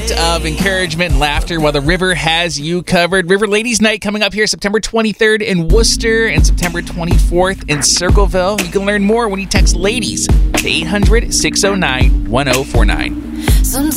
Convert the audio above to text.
lot of encouragement and laughter while the river has you covered. River Ladies Night coming up here September 23rd in Worcester and September 24th in Circleville. You can learn more when you text LADIES to 800-609-1049.